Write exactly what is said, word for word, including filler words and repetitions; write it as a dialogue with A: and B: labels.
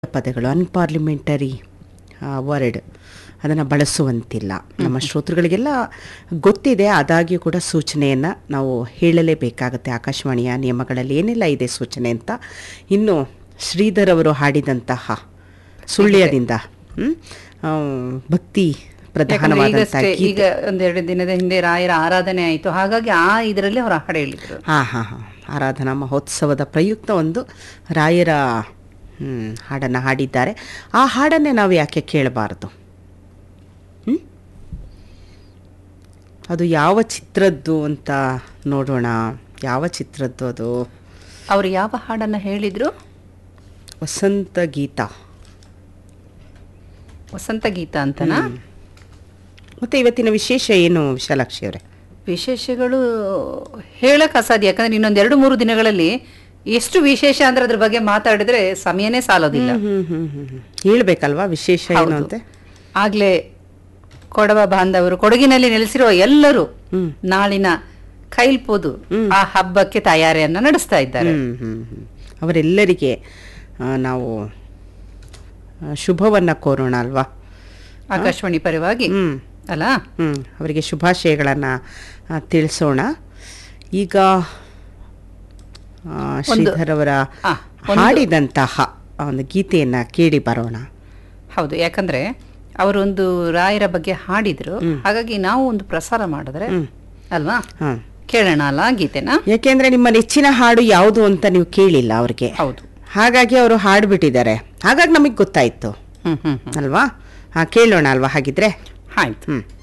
A: ಪದಗಳು unparliamentary word ಅದನ್ನು ಬಳಸುವಂತಿಲ್ಲ. ನಮ್ಮ ಶ್ರೋತೃಗಳಿಗೆಲ್ಲ ಗೊತ್ತಿದೆ, ಆದಾಗ್ಯೂ ಕೂಡ ಸೂಚನೆಯನ್ನು ನಾವು ಹೇಳಲೇಬೇಕಾಗತ್ತೆ. ಆಕಾಶವಾಣಿಯ ನಿಯಮಗಳಲ್ಲಿ ಏನೆಲ್ಲ ಇದೆ ಸೂಚನೆ ಅಂತ. ಇನ್ನು ಶ್ರೀಧರ್ ಅವರು ಹಾಡಿದಂತಹ ಸುಳ್ಯದಿಂದ ಭಕ್ತಿ ಪ್ರಧಾನವಾದಂಥ
B: ಈಗ ಒಂದೆರಡು ದಿನದ ಹಿಂದೆ ರಾಯರ ಆರಾಧನೆ ಆಯಿತು, ಹಾಗಾಗಿ ಆ ಇದರಲ್ಲಿ ಅವರು ಹಾಡು ಹೇಳಿದ್ರು.
A: ಹಾಂ ಹಾಂ ಹಾಂ ಆರಾಧನಾ ಮಹೋತ್ಸವದ ಪ್ರಯುಕ್ತ ಒಂದು ರಾಯರ ಹಾಡನ್ನು ಹಾಡಿದ್ದಾರೆ. ಆ ಹಾಡನ್ನೇ ನಾವು ಯಾಕೆ ಕೇಳಬಾರ್ದು? ಹ್ಞೂ ಅದು ಯಾವ ಚಿತ್ರದ್ದು ಅಂತ ನೋಡೋಣ. ಯಾವ ಚಿತ್ರದ್ದು ಅದು?
B: ಅವರು ಯಾವ ಹಾಡನ್ನು ಹೇಳಿದರು?
A: ವಸಂತ ಗೀತ.
B: ವಸಂತ ಗೀತ ಅಂತನಾ?
A: ಮತ್ತು ಇವತ್ತಿನ ವಿಶೇಷ ಏನು ವಿಶಾಲಾಕ್ಷಿ ಅವರೇ?
B: ವಿಶೇಷಗಳು ಹೇಳಕ್ಕೆ ಅಸಾಧ್ಯ, ಯಾಕಂದರೆ ಇನ್ನೊಂದು ಎರಡು ಮೂರು ದಿನಗಳಲ್ಲಿ ಎಷ್ಟು ವಿಶೇಷ ಅಂದ್ರೆ ಅದ್ರ ಬಗ್ಗೆ ಮಾತಾಡಿದ್ರೆ ಸಮಯನೇ ಸಾಲೋದಿಲ್ಲ.
A: ಹೇಳ್ಬೇಕಲ್ವಾ ವಿಶೇಷ ಏನು ಅಂತ?
B: ಆಗ್ಲೇ ಕೊಡವ ಬಾಂಧವರು, ಕೊಡಗಿನಲ್ಲಿ ನೆಲೆಸಿರುವ ಎಲ್ಲರೂ ನಾಳಿನ ಕೈಲ್ಪೋದು ಆ ಹಬ್ಬಕ್ಕೆ ತಯಾರಿಯನ್ನ ನಡೆಸ್ತಾ ಇದ್ದಾರೆ.
A: ಅವರೆಲ್ಲರಿಗೆ ನಾವು ಶುಭವನ್ನ ಕೋರೋಣ ಅಲ್ವಾ,
B: ಆಕಾಶವಾಣಿ ಪರವಾಗಿ ಅಲ್ಲ.
A: ಹ್ಮ್ ಅವರಿಗೆ ಶುಭಾಶಯಗಳನ್ನ ತಿಳಿಸೋಣ. ಈಗ ಶ್ರೀಧರ್ ಅವರ ಹಾಡಿದಂತಹ ಒಂದು ಗೀತೆಯನ್ನ ಕೇಳಿ ಬರೋಣ.
B: ಹೌದು, ಯಾಕಂದ್ರೆ ಅವರೊಂದು ರಾಯರ ಬಗ್ಗೆ ಹಾಡಿದ್ರು, ಹಾಗಾಗಿ ನಾವು ಒಂದು ಪ್ರಸಾರ ಮಾಡಿದ್ರೆ ಅಲ್ವಾ, ಕೇಳೋಣ ಅಲ್ಲ ಗೀತೆನ.
A: ಯಾಕೆಂದ್ರೆ ನಿಮ್ಮ ನೆಚ್ಚಿನ ಹಾಡು ಯಾವುದು ಅಂತ ನೀವು ಕೇಳಿಲ್ಲ ಅವ್ರಿಗೆ.
B: ಹೌದು,
A: ಹಾಗಾಗಿ ಅವರು ಹಾಡ್ಬಿಟ್ಟಿದ್ದಾರೆ, ಹಾಗಾಗಿ ನಮಗ್ ಗೊತ್ತಾಯ್ತು ಅಲ್ವಾ. ಹಾ ಕೇಳೋಣ ಅಲ್ವಾ ಹಾಗಿದ್ರೆ.
B: ಆಯ್ತು.
A: ಹ್ಮ್